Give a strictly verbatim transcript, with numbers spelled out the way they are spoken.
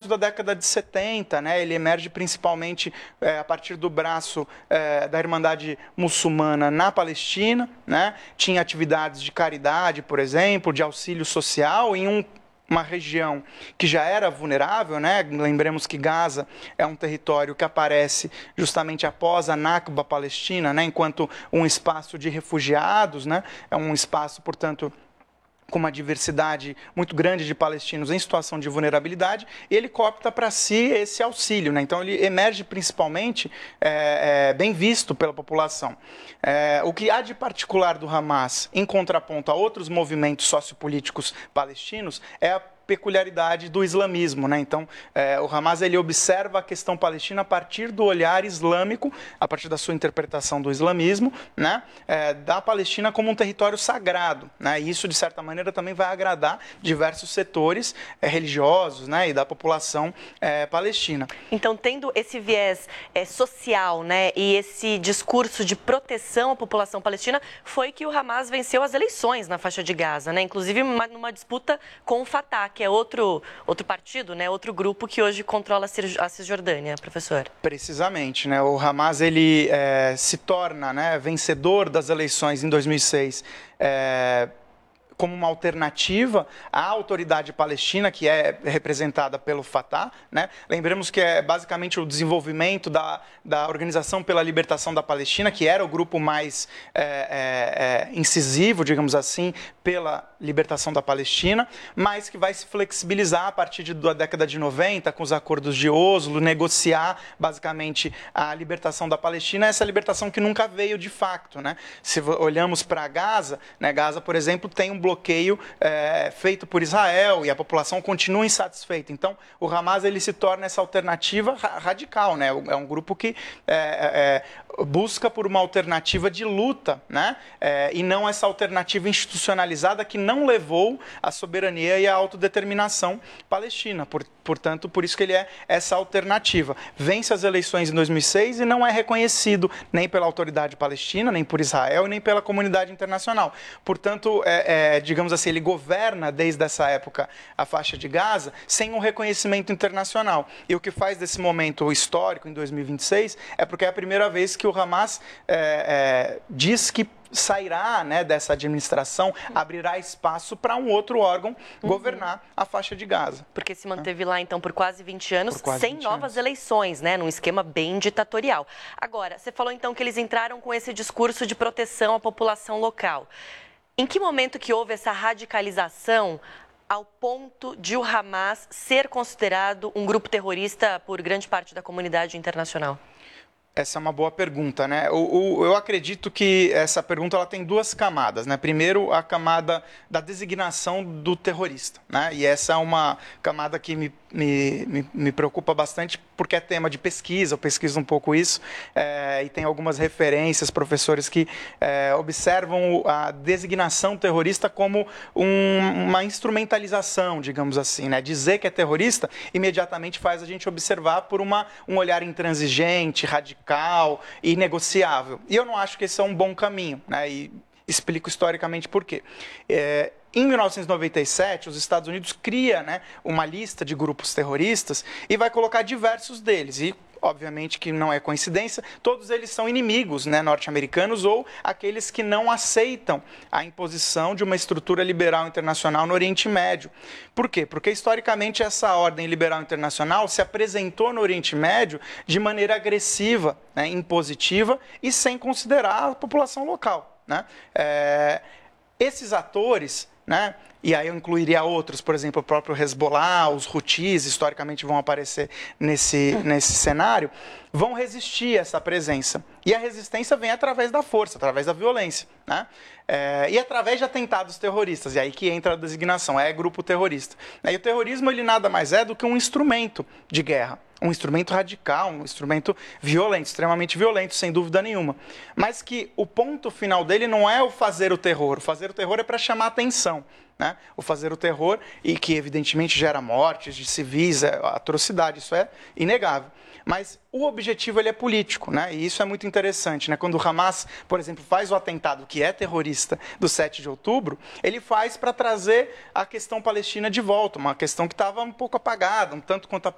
da década de setenta, né? Ele emerge principalmente é, a partir do braço é, da Irmandade Muçulmana na Palestina, né? Tinha atividades de caridade, por exemplo, de auxílio social em um uma região que já era vulnerável, né? Lembremos que Gaza é um território que aparece justamente após a Nakba palestina, né? Enquanto um espaço de refugiados, né? É um espaço, portanto, com uma diversidade muito grande de palestinos em situação de vulnerabilidade, e ele opta para si esse auxílio, né? Então, ele emerge principalmente é, é, bem visto pela população. É, o que há de particular do Hamas, em contraponto a outros movimentos sociopolíticos palestinos, é a peculiaridade do islamismo, né? Então, é, o Hamas ele observa a questão palestina a partir do olhar islâmico, a partir da sua interpretação do islamismo, né? É, da Palestina como um território sagrado, né? E isso, de certa maneira, também vai agradar diversos setores é, religiosos, né? E da população é, palestina. Então, tendo esse viés é, social, né? E esse discurso de proteção à população palestina, foi que o Hamas venceu as eleições na faixa de Gaza, né? Inclusive uma, numa disputa com o Fatah, que é outro, outro partido, né? Outro grupo que hoje controla a Cisjordânia, professor. Precisamente, né? O Hamas ele é, se torna, né, vencedor das eleições em dois mil e seis, é, como uma alternativa à autoridade palestina, que é representada pelo Fatah, né? Lembremos que é basicamente o desenvolvimento da, da Organização pela Libertação da Palestina, que era o grupo mais é, é, é, incisivo, digamos assim, pela libertação da Palestina, mas que vai se flexibilizar a partir de, da década de noventa, com os acordos de Oslo, negociar basicamente a libertação da Palestina, essa libertação que nunca veio de facto, né? Se olhamos para Gaza, né, Gaza, por exemplo, tem um bloqueio é, feito por Israel e a população continua insatisfeita. Então, o Hamas ele se torna essa alternativa radical, né? É um grupo que é, é, busca por uma alternativa de luta, né? É, e não essa alternativa institucionalizada que não levou à soberania e à autodeterminação palestina. Por, portanto, por isso que ele é essa alternativa. Vence as eleições em dois mil e seis e não é reconhecido nem pela autoridade palestina, nem por Israel, nem pela comunidade internacional. Portanto, é, é, digamos assim, ele governa desde essa época a faixa de Gaza sem um reconhecimento internacional. E o que faz desse momento histórico, em dois mil e vinte e seis, é porque é a primeira vez que o Hamas é, é, diz que sairá, né, dessa administração, abrirá espaço para um outro órgão uhum. governar a faixa de Gaza. Porque se manteve é. lá, então, por quase vinte anos, quase sem vinte novas anos. eleições, né, num esquema bem ditatorial. Agora, você falou, então, que eles entraram com esse discurso de proteção à população local. Em que momento que houve essa radicalização ao ponto de o Hamas ser considerado um grupo terrorista por grande parte da comunidade internacional? Essa é uma boa pergunta, né? O, o, eu acredito que essa pergunta ela tem duas camadas, né? Primeiro, a camada da designação do terrorista, né? E essa é uma camada que me, me, me, me preocupa bastante porque é tema de pesquisa, eu pesquiso um pouco isso, é, e tem algumas referências, professores que é, observam a designação terrorista como um, uma instrumentalização, digamos assim, né? Dizer que é terrorista imediatamente faz a gente observar por uma, um olhar intransigente, radical, e negociável. E eu não acho que esse é um bom caminho, né? E explico historicamente por quê. É, em mil novecentos e noventa e sete, os Estados Unidos cria, né, uma lista de grupos terroristas e vai colocar diversos deles. E obviamente que não é coincidência, todos eles são inimigos, né, norte-americanos ou aqueles que não aceitam a imposição de uma estrutura liberal internacional no Oriente Médio. Por quê? Porque historicamente essa ordem liberal internacional se apresentou no Oriente Médio de maneira agressiva, né, impositiva e sem considerar a população local, né? É, esses atores, né, e aí eu incluiria outros, por exemplo, o próprio Hezbollah, os Houthis, historicamente vão aparecer nesse, nesse cenário, vão resistir a essa presença. E a resistência vem através da força, através da violência, né? É, e através de atentados terroristas, e aí que entra a designação, é grupo terrorista. E o terrorismo, ele nada mais é do que um instrumento de guerra, um instrumento radical, um instrumento violento, extremamente violento, sem dúvida nenhuma. Mas que o ponto final dele não é o fazer o terror, o fazer o terror é para chamar atenção, né? O fazer o terror, e que evidentemente gera mortes de civis, é atrocidade, isso é inegável. Mas o objetivo ele é político, né? E isso é muito interessante, né? Quando o Hamas, por exemplo, faz o atentado que é terrorista do sete de outubro, ele faz para trazer a questão palestina de volta, uma questão que estava um pouco apagada, um tanto quanto apagada.